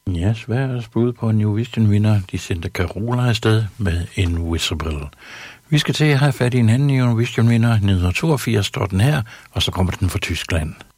Ja, Sveriges bud på en Eurovision-vinder. De sendte Carola afsted med Invisible. Vi skal til at have fat i en anden Eurovision-vinder. 1982 står den her, og så kommer den fra Tyskland.